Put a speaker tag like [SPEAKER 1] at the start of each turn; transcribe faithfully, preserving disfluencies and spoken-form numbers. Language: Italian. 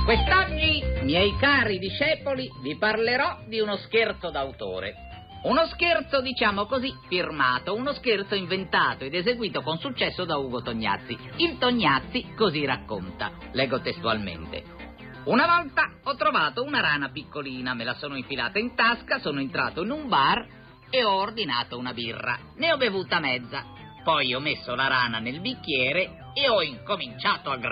[SPEAKER 1] Quest'oggi, miei cari discepoli, vi parlerò di uno scherzo d'autore. Uno scherzo, diciamo così, firmato, uno scherzo inventato ed eseguito con successo da Ugo Tognazzi. Il Tognazzi così racconta, leggo testualmente. Una volta ho trovato una rana piccolina, me la sono infilata in tasca, sono entrato in un bar e ho ordinato una birra. Ne ho bevuta mezza, poi ho messo la rana nel bicchiere e ho incominciato a gridare.